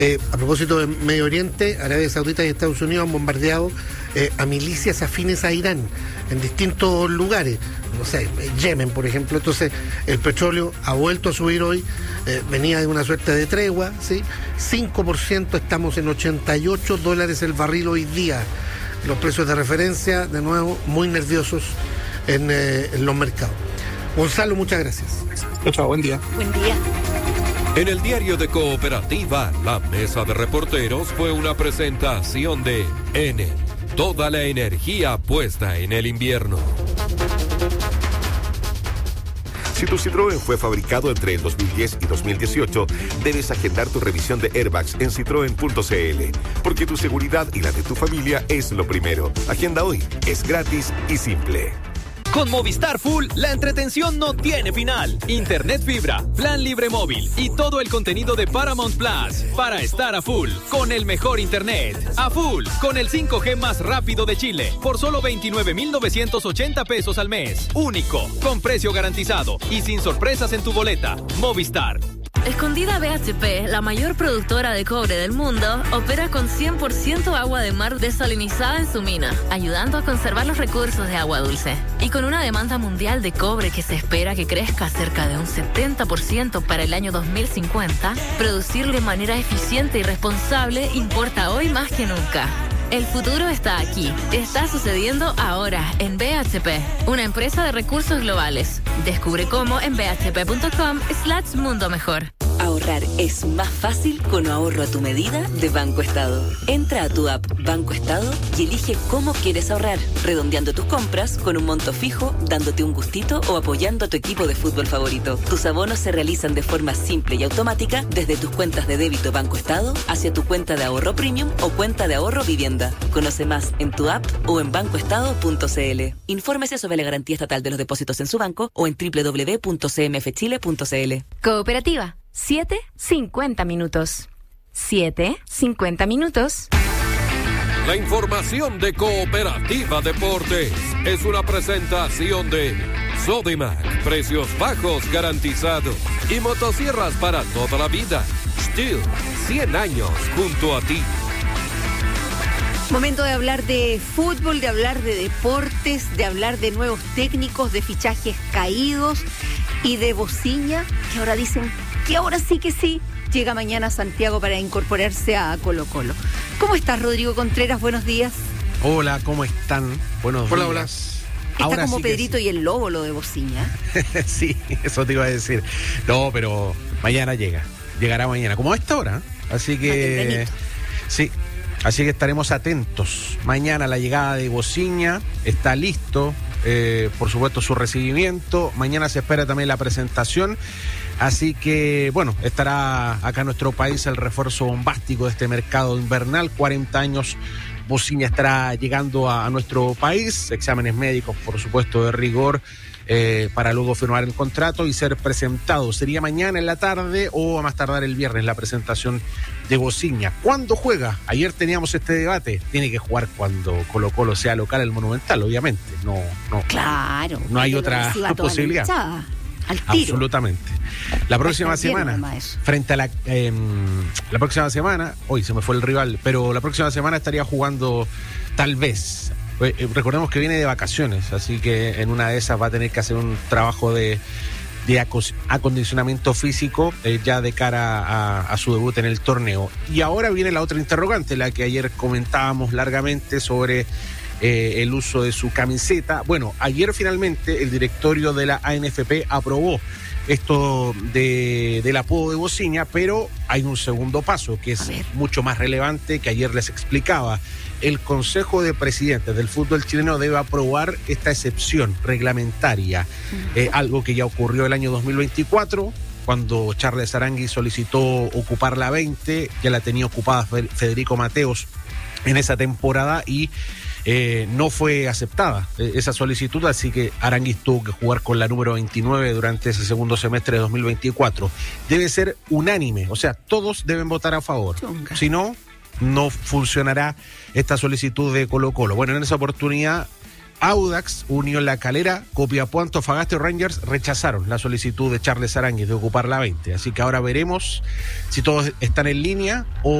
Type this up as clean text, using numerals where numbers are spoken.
A propósito de Medio Oriente, Arabia Saudita y Estados Unidos han bombardeado a milicias afines a Irán en distintos lugares, no sé, Yemen, por ejemplo. Entonces, el petróleo ha vuelto a subir hoy, venía de una suerte de tregua, ¿sí? 5%, estamos en $88 el barril hoy día. Los precios de referencia, de nuevo, muy nerviosos en los mercados. Gonzalo, muchas gracias. Chao, buen día. Buen día. En el diario de Cooperativa, la mesa de reporteros fue una presentación de Enel. Toda la energía puesta en el invierno. Si tu Citroën fue fabricado entre el 2010 y 2018, debes agendar tu revisión de airbags en citroen.cl, porque tu seguridad y la de tu familia es lo primero. Agenda hoy, es gratis y simple. Con Movistar Full, la entretención no tiene final. Internet fibra, plan libre móvil y todo el contenido de Paramount Plus para estar a full con el mejor internet. A full con el 5G más rápido de Chile por solo 29,980 pesos al mes. Único, con precio garantizado y sin sorpresas en tu boleta. Movistar. Escondida BHP, la mayor productora de cobre del mundo, opera con 100% agua de mar desalinizada en su mina, ayudando a conservar los recursos de agua dulce. Y con una demanda mundial de cobre que se espera que crezca cerca de un 70% para el año 2050, producir de manera eficiente y responsable importa hoy más que nunca. El futuro está aquí. Está sucediendo ahora en BHP, una empresa de recursos globales. Descubre cómo en bhp.com/mundo mejor. Ahorrar es más fácil con ahorro a tu medida de Banco Estado. Entra a tu app Banco Estado y elige cómo quieres ahorrar, redondeando tus compras con un monto fijo, dándote un gustito o apoyando a tu equipo de fútbol favorito. Tus abonos se realizan de forma simple y automática desde tus cuentas de débito Banco Estado hacia tu cuenta de ahorro premium o cuenta de ahorro vivienda. Conoce más en tu app o en bancoestado.cl. Infórmese sobre la garantía estatal de los depósitos en su banco o en www.cmfchile.cl. Cooperativa. 7:50 minutos. 7:50 minutos. La información de Cooperativa Deportes es una presentación de Sodimac, precios bajos garantizados y motosierras para toda la vida. Stihl, 100 años junto a ti. Momento de hablar de fútbol, de hablar de deportes, de hablar de nuevos técnicos, de fichajes caídos y de Bociña, que ahora dicen que ahora sí que sí, llega mañana a Santiago para incorporarse a Colo-Colo. ¿Cómo estás, Rodrigo Contreras? Buenos días. Hola, ¿cómo están? Buenos días. Hola. Está Ahora como sí Pedrito y el Lobo lo de Bociña. Sí, eso te iba a decir. No, pero mañana llegará mañana, como a esta hora. Así que sí, así que estaremos atentos. Mañana la llegada de Bociña, está listo, por supuesto su recibimiento. Mañana se espera también la presentación. Así que, bueno, estará acá en nuestro país el refuerzo bombástico de este mercado invernal. 40 años, Bociña estará llegando a nuestro país. Exámenes médicos, por supuesto, de rigor, para luego firmar el contrato y ser presentado. Sería mañana en la tarde o a más tardar el viernes la presentación de Bociña. ¿Cuándo juega? Ayer teníamos este debate. Tiene que jugar cuando Colo-Colo sea local, el Monumental, obviamente. No. Claro. No hay otra posibilidad. Al tiro. Absolutamente. La próxima semana, frente a la próxima semana, hoy se me fue el rival, pero la próxima semana estaría jugando tal vez. Recordemos que viene de vacaciones, así que en una de esas va a tener que hacer un trabajo de acondicionamiento físico ya de cara a su debut en el torneo. Y ahora viene la otra interrogante, la que ayer comentábamos largamente sobre el uso de su camiseta. Bueno, ayer finalmente el directorio de la ANFP aprobó esto del apodo de Bociña, pero hay un segundo paso que es mucho más relevante, que ayer les explicaba. El Consejo de Presidentes del fútbol chileno debe aprobar esta excepción reglamentaria, algo que ya ocurrió el año 2024, cuando Charles Arangui solicitó ocupar la 20, ya la tenía ocupada Federico Mateos en esa temporada y no fue aceptada esa solicitud, así que Aranguis tuvo que jugar con la número 29 durante ese segundo semestre de 2024. Debe ser unánime, o sea, todos deben votar a favor. Si no, no funcionará esta solicitud de Colo-Colo. Bueno, en esa oportunidad Audax, Unión La Calera, Copiapó, Antofagasta y Rangers rechazaron la solicitud de Charles Aránguiz de ocupar la 20. Así que ahora veremos si todos están en línea o